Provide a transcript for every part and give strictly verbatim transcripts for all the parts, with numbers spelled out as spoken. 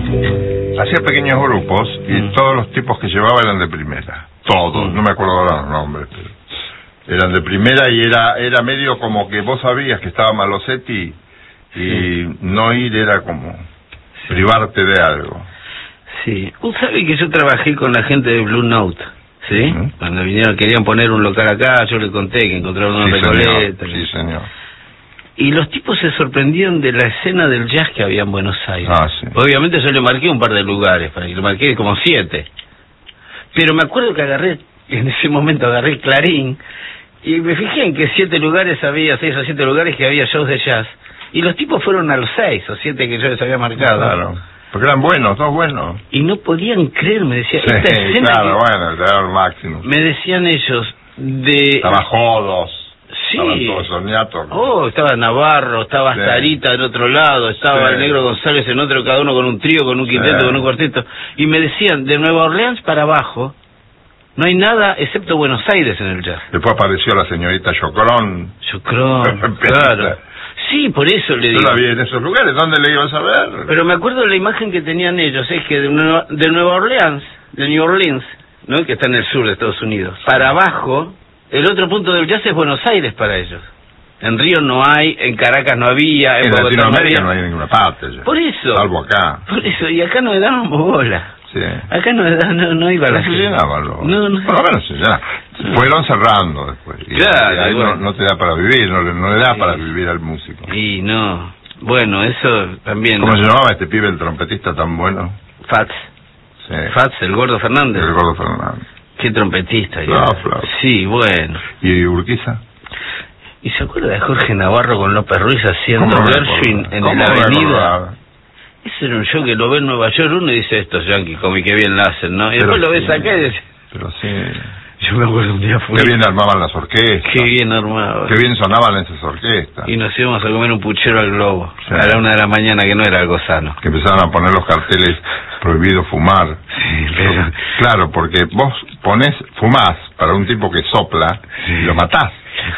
hacía pequeños grupos y mm. todos los tipos que llevaba eran de primera. Todos, mm. no me acuerdo ahora los nombres, pero eran de primera y era era medio como que vos sabías que estaba Malosetti y sí. no ir era como privarte de algo. Sí, usted sabe que yo trabajé con la gente de Blue Note, ¿sí? ¿Mm? Cuando vinieron, querían poner un local acá, yo le conté que encontraron una sí, Recoleta. Señor. Sí, señor. Y los tipos se sorprendieron de la escena del jazz que había en Buenos Aires. Ah, sí. Obviamente yo le marqué un par de lugares, para que le marqué como siete. Pero me acuerdo que agarré, en ese momento agarré Clarín, y me fijé en que siete lugares había, seis o siete lugares que había shows de jazz. Y los tipos fueron a los seis o siete que yo les había marcado. Claro. Porque eran buenos, todos buenos. Y no podían creer, me decían, sí, esta escena claro, que... bueno, era el máximo. Me decían ellos, de... Estaba Jodos, sí. estaban todos soñatos. Oh, estaba Navarro, estaba sí. Starita del otro lado, estaba sí. el Negro González en otro, cada uno con un trío, con un quinteto, sí. con un cuarteto. Y me decían, de Nueva Orleans para abajo, no hay nada excepto Buenos Aires en el jazz. Después apareció la señorita Chocrón. Chocrón, claro. Sí, por eso le digo. Yo la vi en esos lugares, ¿dónde le ibas a ver? Pero me acuerdo de la imagen que tenían ellos, es que de Nueva, de Nueva Orleans, de New Orleans, ¿no? Que está en el sur de Estados Unidos, para abajo, el otro punto del jazz es Buenos Aires para ellos. En Río no hay, en Caracas no había, en, en Bogotá Latinoamérica no hay había. en ninguna parte ya. Por eso. Salvo acá. Por eso, y acá no le daban bola. Sí. Acá no, no, no iba a la gente. No se llenaban los... No, no. Por lo menos se llenaban. Fueron cerrando después. Y claro. ahí bueno. no, no te da para vivir, no, no le da sí. para vivir al músico. Y no. Bueno, eso también... ¿Cómo ¿no? se llamaba este pibe, el trompetista tan bueno? Fats. Sí. Fats, el Gordo Fernández. El Gordo Fernández. Qué trompetista. Claro, claro. Sí, bueno. ¿Y Urquiza? ¿Y se acuerda de Jorge Navarro con López Ruiz haciendo Gershwin en la avenida? Ese era un show que lo ve en Nueva York uno y dice, estos yankees, como y qué bien la hacen, ¿no? Y pero después sí, lo ves acá y dice... Pero sí... Yo me acuerdo un día fue... Qué bien armaban las orquestas. Qué bien armaban. Qué bien sonaban esas orquestas. Y nos íbamos a comer un puchero al Globo, sí. a la una de la mañana, que no era algo sano. Que empezaban a poner los carteles prohibido fumar. Sí, pero... Claro, porque vos ponés, fumás para un tipo que sopla sí. y lo matás.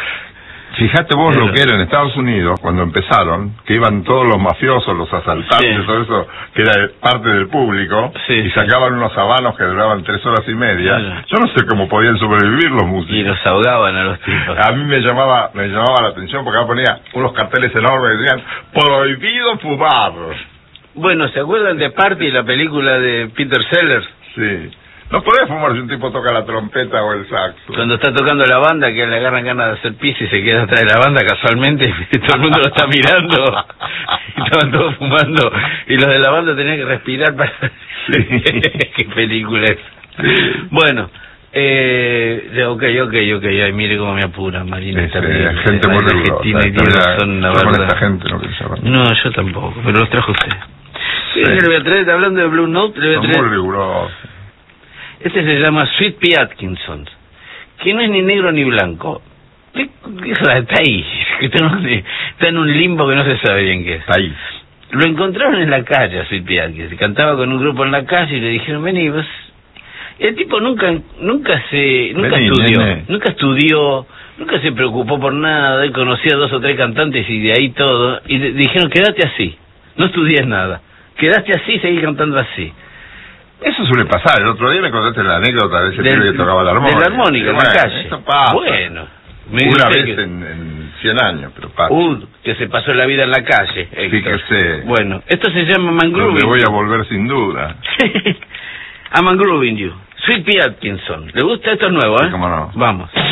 Fíjate vos pero... lo que era en Estados Unidos cuando empezaron, que iban todos los mafiosos, los asaltantes, sí. todo eso, que era parte del público, sí, y sí. sacaban unos habanos que duraban tres horas y media. Sí. Yo no sé cómo podían sobrevivir los músicos. Y los ahogaban a los tipos. A mí me llamaba me llamaba la atención porque acá ponía unos carteles enormes que decían, prohibido fumar. Bueno, ¿se acuerdan de Party, la película de Peter Sellers? Sí. No podés fumar si un tipo toca la trompeta o el saxo. Cuando está tocando la banda, que le agarran ganas de hacer pis y se queda atrás de la banda casualmente, y todo el mundo lo está mirando, y estaban todos fumando, y los de la banda tenían que respirar para... Sí. ¿Qué película es? Sí. Bueno, eh, ok, ok, ok, ay, mire cómo me apura, Marina. Sí, sí, gente muy rigurosa. Y Diego son, la verdad. Con esta gente no, que se no, yo tampoco, pero los trajo usted. Sí. Le voy a traer, hablando de Blue Note, le voy a traer... Son muy rigurosos. Este se llama Sweet Pea Atkinson, que no es ni negro ni blanco. Está ahí, está en un limbo que no se sabe bien qué es. Está ahí. Lo encontraron en la calle a Sweet Pea Atkinson, cantaba con un grupo en la calle y le dijeron, vení, vos... El tipo nunca nunca se nunca vení, estudió, nene. nunca estudió, nunca se preocupó por nada, él conocía dos o tres cantantes y de ahí todo, y le dijeron, quédate así, no estudies nada, quédate así y seguí cantando así. Eso suele pasar. El otro día me contaste la anécdota de ese del, tío que tocaba la armónica. De la armónica, en bueno, la calle. Eso pasa. Bueno. Me Una vez que... en, en cien años, pero pasa. Uh, que se pasó la vida en la calle. Fíjese. Bueno, esto se llama Mangrooving. Me voy a volver sin duda. I'm Mangrooving You. Sweet Pea Atkinson. ¿Le gusta? Esto es nuevo, ¿eh? Sí, cómo no. Vamos.